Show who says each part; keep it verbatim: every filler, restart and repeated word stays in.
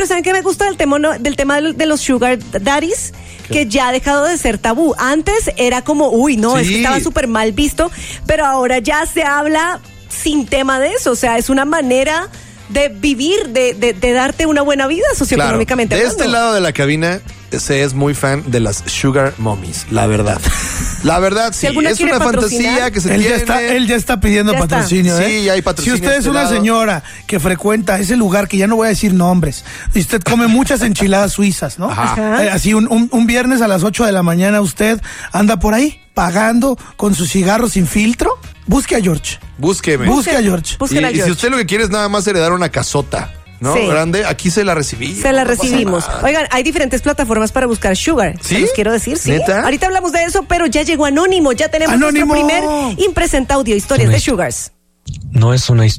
Speaker 1: pero ¿saben qué me gusta del tema, no, del tema de los sugar daddies? ¿Qué? Que ya ha dejado de ser tabú. Antes era como, uy, no, sí. es que estaba súper mal visto, pero ahora ya se habla sin tema de eso. O sea, es una manera de vivir, de, de, de darte una buena vida socioeconómicamente.
Speaker 2: Claro. De este lado de la cabina se es muy fan de las sugar mommies, la verdad. La verdad, sí.
Speaker 1: Si
Speaker 2: es una fantasía que se
Speaker 3: él
Speaker 2: tiene.
Speaker 3: Ya está, él ya está pidiendo
Speaker 1: ya
Speaker 3: patrocinio,
Speaker 1: está.
Speaker 3: ¿eh?
Speaker 2: Sí, ya hay patrocinio.
Speaker 3: Si usted es
Speaker 2: este
Speaker 3: una
Speaker 2: lado.
Speaker 3: señora que frecuenta ese lugar, que ya no voy a decir nombres, y usted come muchas enchiladas suizas, ¿no?
Speaker 2: Ajá.
Speaker 3: Eh, así un, un, un viernes a las ocho de la mañana usted anda por ahí pagando con sus cigarros sin filtro, busque a George.
Speaker 2: Búsqueme.
Speaker 3: Busque a George.
Speaker 2: Y,
Speaker 1: a George.
Speaker 2: y si usted lo que quiere es nada más heredar una casota, ¿no?
Speaker 1: Sí.
Speaker 2: Grande, aquí se la recibí.
Speaker 1: Se la
Speaker 2: no
Speaker 1: recibimos. Oigan, hay diferentes plataformas para buscar sugar.
Speaker 2: ¿Sí?
Speaker 1: Se los quiero decir, sí.
Speaker 2: ¿Neta?
Speaker 1: Ahorita hablamos de eso, pero ya llegó Anónimo. Ya tenemos
Speaker 3: ¡Anónimo!
Speaker 1: nuestro primer impresenta audio, historias de sugars.
Speaker 4: No es una historia.